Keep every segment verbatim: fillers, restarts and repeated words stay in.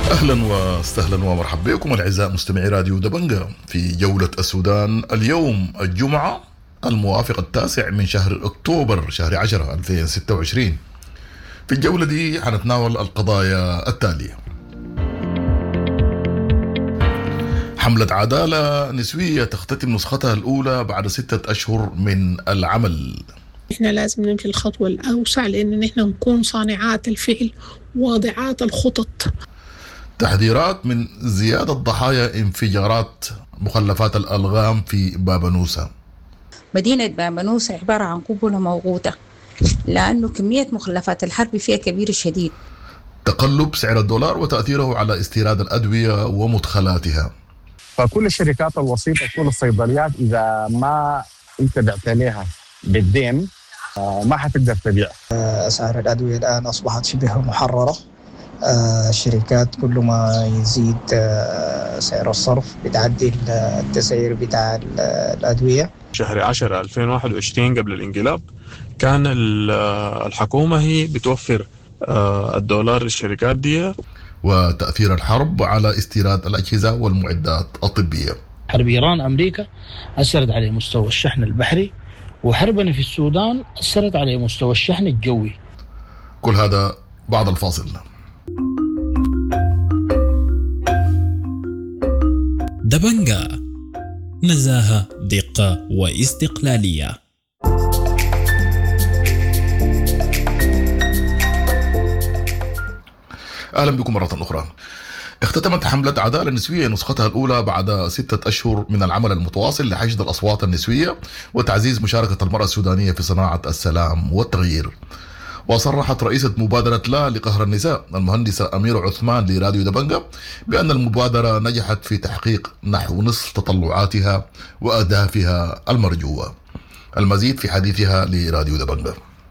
أهلا وسهلا ومرحبا بكم الأعزاء مستمعي راديو دبنجة في جولة السودان اليوم الجمعة الموافق التاسع من شهر أكتوبر شهر عشرة ألفين وستة وعشرين. في الجولة دي حنتناول القضايا التالية: حملة عدالة نسوية تختتم نسختها الأولى بعد ستة أشهر من العمل. إحنا لازم نمشي الخطوة الأوسع لأن إحنا نكون صانعات الفعل واضعات الخطط. تحذيرات من زيادة ضحايا انفجارات مخلفات الألغام في بابانوسا. مدينة بابانوسا عبارة عن قنبلة موقوتة لأنه كمية مخلفات الحرب فيها كبيرة شديد. تقلب سعر الدولار وتأثيره على استيراد الأدوية ومدخلاتها. فكل الشركات الوسيطة كل الصيدليات إذا ما أنت بعت عليها بالدين ما حتقدر تبيع. أسعار الأدوية الآن أصبحت شبه محررة. الشركات كل ما يزيد سعر الصرف بتعدي التسعير بتاع الأدوية. شهر عشرة ألفين وواحد وعشرين قبل الانقلاب كان الحكومة هي بتوفر الدولار للشركات دي. وتأثير الحرب على استيراد الأجهزة والمعدات الطبية. حرب إيران أمريكا أثرت على مستوى الشحن البحري، وحربنا في السودان أثرت على مستوى الشحن الجوي. كل هذا بعد الفاصل. دبنجة، نزاهة، دقة واستقلالية. أهلا بكم مرة أخرى. اختتمت حملة عدالة نسوية نسختها الأولى بعد ستة أشهر من العمل المتواصل لحشد الأصوات النسوية وتعزيز مشاركة المرأة السودانية في صناعة السلام والتغيير. وصرحت رئيسة مبادرة لا لقهر النساء المهندسة أميرة عثمان لراديو دبنجة بأن المبادرة نجحت في تحقيق نحو نصف تطلعاتها وأهدافها المرجوة. المزيد في حديثها لراديو دبنجة.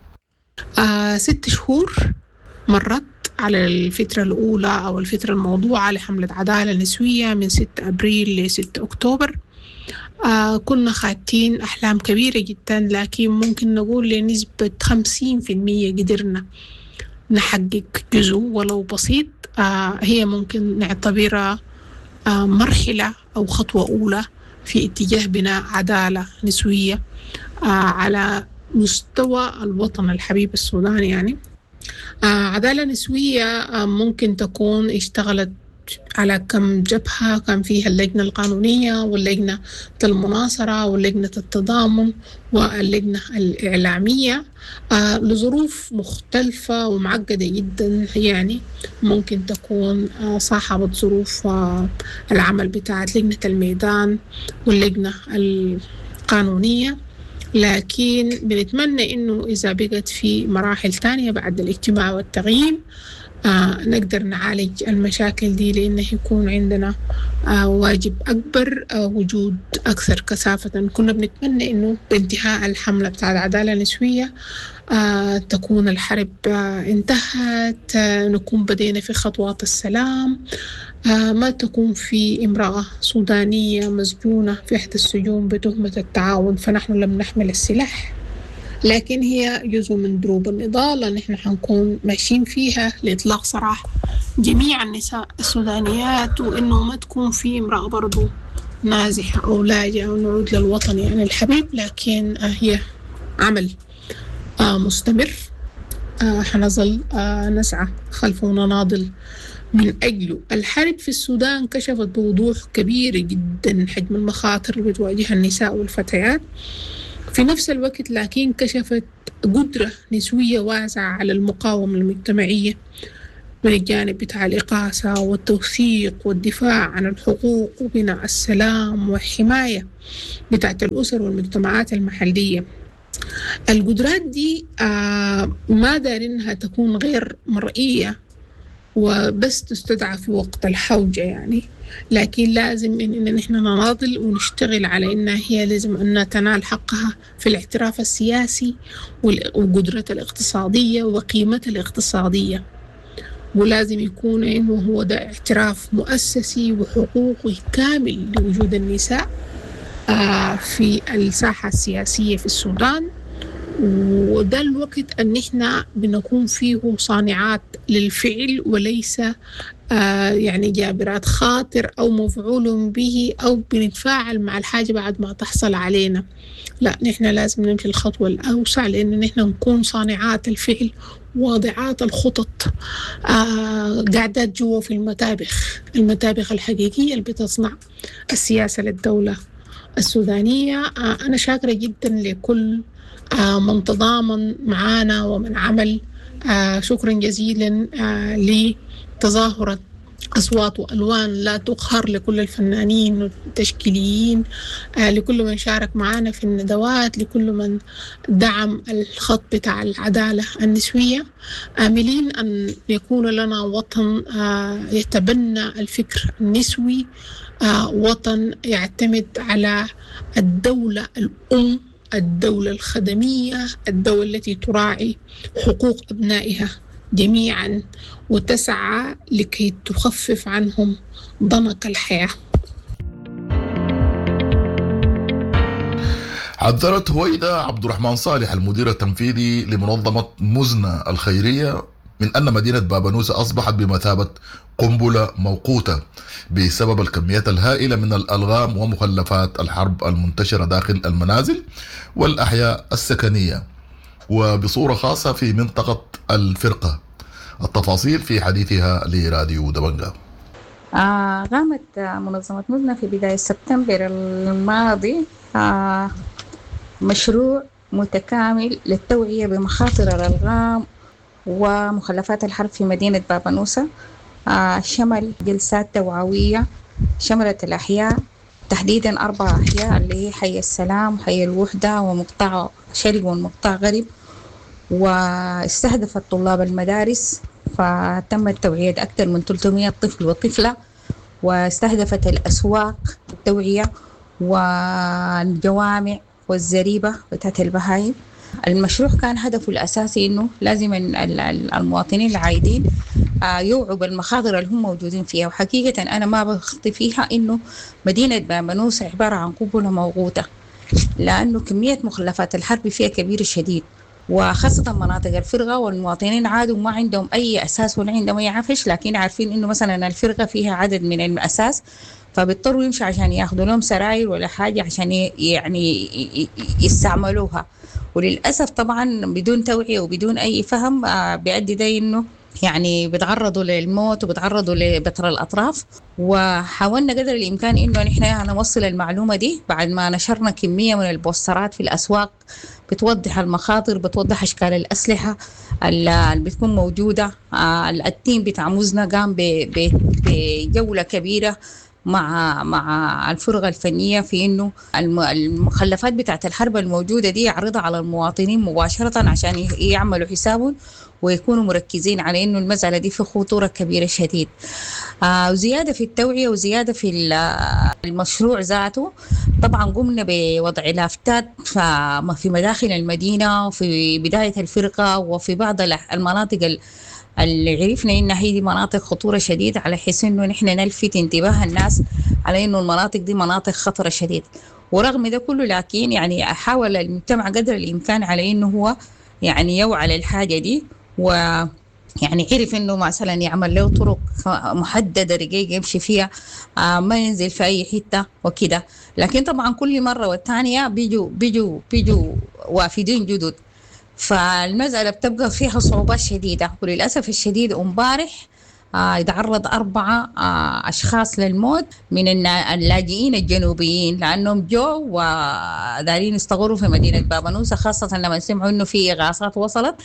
آه ست شهور مرت على الفترة الأولى أو الفترة الموضوعة لحملة عدالة نسوية من ستة أبريل لستة أكتوبر. آه كنا خاتين أحلام كبيرة جدا، لكن ممكن نقول لنسبة خمسين في المية قدرنا نحقق جزء ولو بسيط. آه هي ممكن نعتبرها آه مرحلة أو خطوة أولى في اتجاه بناء عدالة نسوية آه على مستوى الوطن الحبيب السودان. يعني آه عدالة نسوية آه ممكن تكون اشتغلت على كم جبهة، كان فيها اللجنة القانونية واللجنة المناصرة واللجنة التضامن واللجنة الإعلامية آه لظروف مختلفة ومعقدة جدا. يعني ممكن تكون آه صاحبة ظروف آه العمل بتاعت لجنة الميدان واللجنة القانونية، لكن بنتمنى إنه إذا بقت في مراحل تانية بعد الاجتماع والتغيير آه نقدر نعالج المشاكل دي، لأنه يكون عندنا آه واجب أكبر آه وجود أكثر كثافة. كنا بنتمنى إنه بانتهاء الحملة بتاع العدالة النسوية آه تكون الحرب آه انتهت، آه نكون بدينا في خطوات السلام، آه ما تكون في امرأة سودانية مسجونة في إحدى السجون بتهمة التعاون فنحن لم نحمل السلاح. لكن هي جزء من دروب النضال اللي نحن حنكون ماشيين فيها لإطلاق سراح جميع النساء السودانيات، وإنه ما تكون في امرأة برضو نازحة أو لاجئة أو نعود للوطن يعني الحبيب. لكن هي عمل مستمر حنظل نسعى خلفه ونناضل من أجله. الحرب في السودان كشفت بوضوح كبير جدا حجم المخاطر اللي بتواجهها النساء والفتيات في نفس الوقت، لكن كشفت قدرة نسوية واسعة على المقاومة المجتمعية من الجانب بتاع الإقاصة والتوثيق والدفاع عن الحقوق وبناء السلام والحماية بتاعت الأسر والمجتمعات المحلية. القدرات دي آه ما دارينها تكون غير مرئية وبس تستدعى في وقت الحوجة يعني، لكن لازم إننا نحن نناضل ونشتغل على إنها هي لازم أن تنال حقها في الاعتراف السياسي والقدرة الاقتصادية وقيمتها الاقتصادية، ولازم يكون إنه هو ده اعتراف مؤسسي وحقوقي كامل لوجود النساء في الساحة السياسية في السودان وده الوقت أن احنا بنكون فيه صانعات للفعل وليس آه يعني جابرات خاطر أو مفعول به أو بنتفاعل مع الحاجة بعد ما تحصل علينا. لا، نحن لازم نمشي الخطوة الأوسع، لأن نحن نكون صانعات الفعل، واضعات الخطط، آه قاعدات جوا في المتابخ المتابخ الحقيقية اللي بتصنع السياسة للدولة السودانية. آه أنا شاكرة جدا لكل آه من تضامن معنا ومن عمل. آه شكرا جزيلا آه لتظاهرة أصوات وألوان لا تقهر لكل الفنانين والتشكيليين، آه لكل من شارك معنا في الندوات، لكل من دعم الخط بتاع العدالة النسوية. آملين أن يكون لنا وطن آه يتبنى الفكر النسوي، آه وطن يعتمد على الدولة الأم، الدولة الخدمية، الدولة التي تراعي حقوق أبنائها جميعا وتسعى لكي تخفف عنهم ضنك الحياة. حذرت هويدا عبد الرحمن صالح المدير التنفيذي لمنظمة مزنة الخيرية من أن مدينة بابانوسة أصبحت بمثابة قنبلة موقوتة بسبب الكميات الهائلة من الألغام ومخلفات الحرب المنتشرة داخل المنازل والأحياء السكنية وبصورة خاصة في منطقة الفرقة. التفاصيل في حديثها لراديو دبنجا. آه قامت منظمة مزنة في بداية سبتمبر الماضي آه مشروع متكامل للتوعية بمخاطر الألغام ومخلفات الحرب في مدينة بابانوسة. آه شمل جلسات توعوية شملت الأحياء، تحديدا أربع أحياء اللي هي حي السلام، حي الوحدة، ومقطع شرق ومقطع غرب، واستهدفت طلاب المدارس، فتم التوعية أكثر من ثلاثمئة طفل وطفلة، واستهدفت الأسواق التوعية والجوامع والزريبة بتاعت البهايم. المشروع كان هدفه الأساسي إنه لازم المواطنين العايدين يوعوا بالمخاطر اللي هم موجودين فيها. وحقيقة أنا ما بخطي فيها إنه مدينة بابانوسة عبارة عن قنبلة موقوتة، لأنه كمية مخلفات الحرب فيها كبيرة شديد، وخاصة مناطق الفرقة، والمواطنين عادوا ما عندهم أي أساس ولا عندهم أي عفش، لكن عارفين إنه مثلا الفرقة فيها عدد من الأساس، فبيضطروا يمشوا عشان ياخدوا لهم سراير ولا حاجة عشان يعني يستعملوها. وللأسف طبعا بدون توعية وبدون أي فهم بيؤدي ده إنه يعني بتعرضوا للموت وبتعرضوا لبتر الأطراف. وحاولنا قدر الإمكان إنه نحن نوصل المعلومة دي بعد ما نشرنا كمية من البوسترات في الأسواق بتوضح المخاطر، بتوضح أشكال الأسلحة اللي بتكون موجودة. التيم بتاع مزنة قام بجولة كبيرة مع مع الفرقة الفنية في إنه المخلفات بتاعت الحرب الموجودة دي يعرضها على المواطنين مباشرة عشان يعملوا حسابهم ويكونوا مركزين على إنه المسألة دي في خطورة كبيرة شديد. آه وزيادة في التوعية وزيادة في المشروع ذاته، طبعا قمنا بوضع لافتات في مداخل المدينة وفي بداية الفرقة وفي بعض المناطق اللي عرفنا إنها هي دي مناطق خطورة شديدة، على حيث إنه نحن نلفت انتباه الناس على إنه المناطق دي مناطق خطرة شديد. ورغم ده كله لكن يعني حاول المجتمع قدر الإمكان على إنه هو يعني يوعى للحاجة دي، ويعني عرف إنه مثلا يعمل له طرق محددة رقيقة يمشي فيها، آه ما ينزل في أي حتة وكده. لكن طبعا كل مرة والثانية بيجوا بيجوا بيجوا وافدين جدد، فالمسألة بتبقى فيها صعوبات شديدة. وللأسف الشديد امبارح آه يتعرض أربعة آه أشخاص للموت من اللاجئين الجنوبيين، لأنهم جو ودارين يستغروا في مدينة بابانوسة، خاصة لما سمعوا إنه في إغاثات وصلت.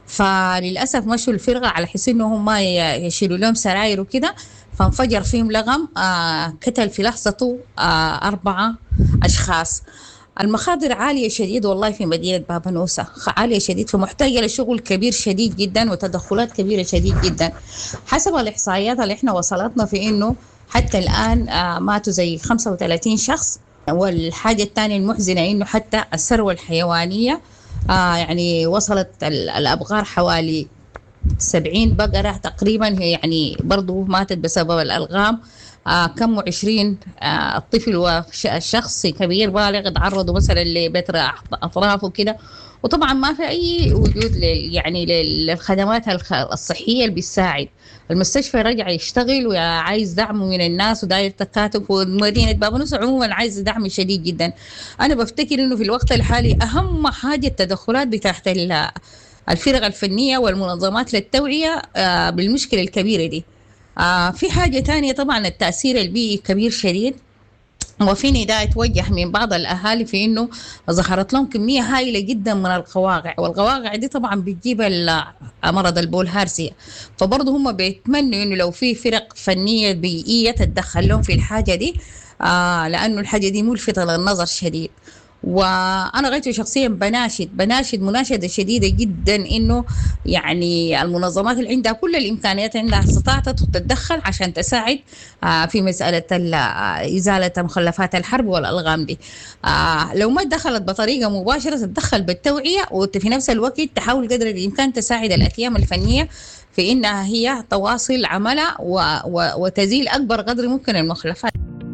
فللأسف مشوا الفرقة على حيث إنهم ما يشيلوا لهم سراير وكده، فانفجر فيهم لغم آه قتل في لحظته آه أربعة أشخاص. المخاطر عالية شديد والله في مدينة بابانوسة، عالية شديد، فمحتاجة لشغل كبير شديد جدا وتدخلات كبيرة شديد جدا. حسب الإحصائيات اللي احنا وصلتنا في إنه حتى الآن آه ماتوا زي خمسة وثلاثين شخص. والحاجة الثانية المحزنة إنه حتى الثروة الحيوانية آه يعني وصلت الأبقار حوالي سبعين بقرة تقريبا، هي يعني برضو ماتت بسبب الألغام. آه كم وعشرين آه الطفل والشخص كبير بالغ تعرضوا مثلا لبتر أطراف وكده، وطبعا ما في أي وجود لل يعني للخدمات الصحية اللي بتساعد. المستشفى رجع يشتغل وعايز دعم من الناس وداير تكاتف، ومدينة باب نصر عموما عايز دعم شديد جدا. أنا بفتكر إنه في الوقت الحالي أهم حاجة التدخلات بتاعت الفرق الفنية والمنظمات للتوعية بالمشكلة الكبيرة دي. في حاجة تانية طبعا التأثير البيئي كبير شديد، وفي نداء توجه من بعض الأهالي في إنه ظهرت لهم كمية هائلة جدا من القواقع، والقواقع دي طبعا بتجيب مرض البولهارسيا. فبرضه هم بيتمنوا إنه لو في فرق فنية بيئية تتدخل لهم في الحاجة دي، آه لأنه الحاجة دي ملفتة للنظر شديد. وأنا غايته شخصيا بناشد بناشد مناشدة شديدة جدا إنه يعني المنظمات اللي عندها كل الإمكانيات عندها استطاعت تتدخل عشان تساعد في مسألة إزالة مخلفات الحرب والألغام دي. لو ما دخلت بطريقة مباشرة تتدخل بالتوعية، وفي نفس الوقت تحاول قدر الإمكان تساعد الأكيام الفنية في إنها هي تواصل عملها وتزيل أكبر قدر ممكن المخلفات.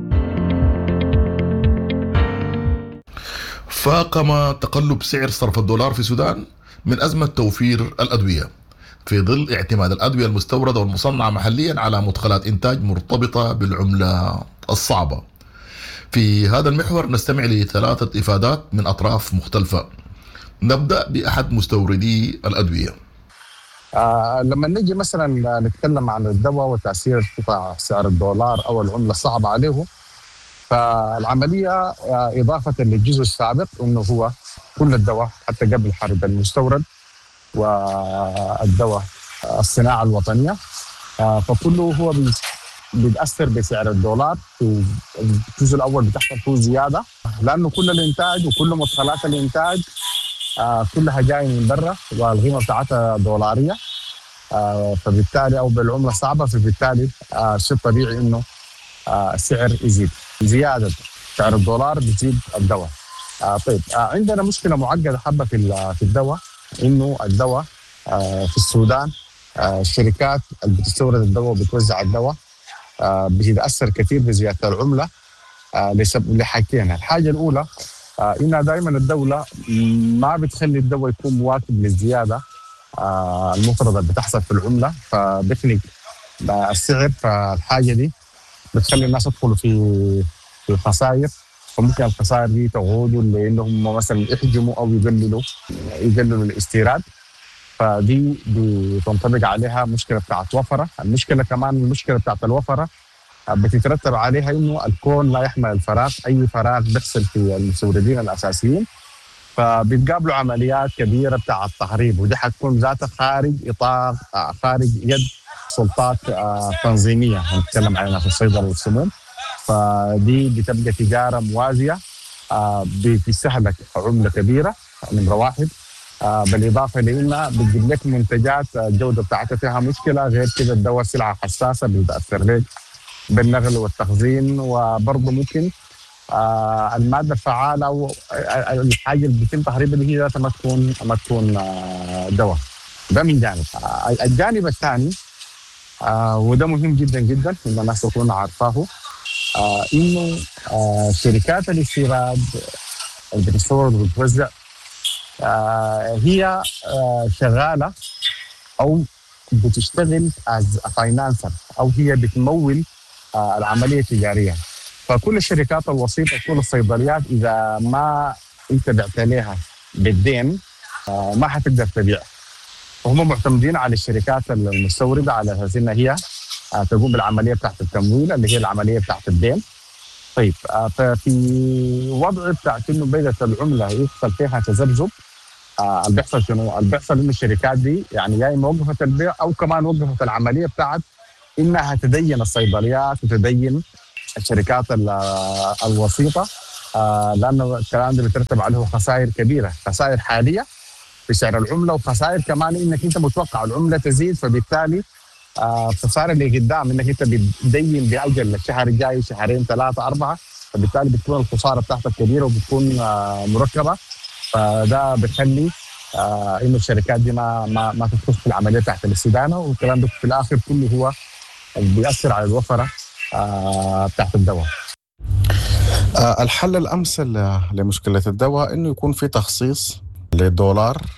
فاقم تقلب سعر صرف الدولار في السودان من أزمة توفير الأدوية في ظل اعتماد الأدوية المستوردة والمصنعة محليا على مدخلات إنتاج مرتبطة بالعملة الصعبة. في هذا المحور نستمع لثلاثة إفادات من أطراف مختلفة. نبدأ بأحد مستوردي الأدوية. آه لما نجي مثلا نتكلم عن الدواء وتأثير ارتفاع سعر الدولار أو العملة الصعبة عليه، فالعملية إضافة للجزء السابق إنه هو كل الدواء حتى قبل حرب المستورد والدواء الصناعة الوطنية، فكله هو بيتأثر بسعر الدولار. في الجزء الأول بتحصل فيه زيادة لأنه كل الإنتاج وكل مدخلات الإنتاج كلها جاية من برا والقيمة بتاعتها دولارية، فبالتالي أو بالعملة صعبة، فبالتالي شيء طبيعي إنه السعر يزيد. زيادة سعر الدولار بتزيد الدواء. آه طيب آه عندنا مشكلة معقدة حبة في في الدواء، إنه الدواء آه في السودان آه الشركات اللي بتستورد الدواء وبتوزع الدواء آه بتتأثر كثير بزيادة العملة آه لسبب لحاجتين. الحاجة الأولى آه إنها دائما الدولة ما بتخلي الدواء يكون مواكب للزيادة آه المفرطة اللي بتحصل في العملة، فبخلق آه السعر. فالحاجة دي بتخلي الناس يدخلوا في في الخسائر، فممكن الخسائر دي تقودوا لانهم مثلا يحجموا او يقللوا يقللوا الاستيراد، فدي بتنطبق عليها مشكله بتاعت وفره. المشكله كمان المشكله بتاعت الوفره بتترتب عليها انه الكون لا يحمل الفراغ، اي فراغ بيحصل في المستوردين الاساسيين فبيتقابلوا عمليات كبيره بتاعت تهريب، ودي حتكون ذاتها خارج اطار خارج يد سلطات تنظيميه هنتكلم عنها في الصيدله والسموم. فدي بتبقى تجاره موازيه بتستهلك عمله كبيره نمره واحد، بالاضافه لانها بتجيب لك منتجات الجوده بتاعتها فيها مشكله. غير كده الدواء سلعه حساسه بتاثر لك بالنقل والتخزين، وبرضه ممكن الماده الفعاله او الحاجه اللي بيتم تهريبها اللي هي ذاتها ما تكون ما تكون دواء. ده من جانب. الجانب الثاني آه وده مهم جدا جدا ان الناس تكون عارفاه، آه انه آه شركات الاستيراد اللي بتستورد وبتوزع آه هي آه شغاله او بتشتغل از فاينانسر او هي بتمول آه العمليه التجاريه. فكل الشركات الوسيطه كل الصيدليات اذا ما انت بعت لها بالدين آه ما حتقدر تبيع، وهم معتمدين على الشركات المستوردة على أساس أنها هي تقوم بالعملية بتاعت التمويل اللي هي العملية بتاعت الدين. طيب ففي وضع بتاعت إنه بدأت العملة يحصل فيها تذبذب، اللي بيحصل شنو؟ اللي بيحصل إنه الشركات دي يعني يا إما وقفت البيع أو كمان وقفت العملية بتاعت إنها تدين الصيدليات وتدين الشركات الوسيطة، لأنه الكلام ده بيترتب عليه خسائر كبيرة، خسائر حالية في سعر العمله وخسائر كمان انك انت متوقع العمله تزيد، فبالتالي آه خساره اللي قدام انك انت بتدين باجل الشهر الجاي شهرين ثلاثه اربعه، فبالتالي بتكون الخساره بتاعتك كبيره وبتكون آه مركبه. فده بيخلي آه انه الشركات دي ما ما ما تدخل في العمليه بتاعت الاستدانه، والكلام ده في الاخر كله هو بيأثر على الوفره آه بتاعت الدواء. الحل الامثل لمشكله الدواء انه يكون في تخصيص للدولار